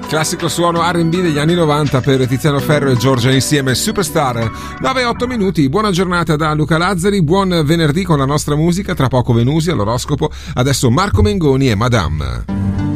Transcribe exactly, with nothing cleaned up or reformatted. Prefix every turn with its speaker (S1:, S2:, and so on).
S1: Classico suono R and B degli anni novanta per Tiziano Ferro e Giorgia insieme, Superstar. nove e otto minuti, buona giornata da Luca Lazzari, buon venerdì con la nostra musica, tra poco Venusi all'oroscopo, adesso Marco Mengoni e Madame.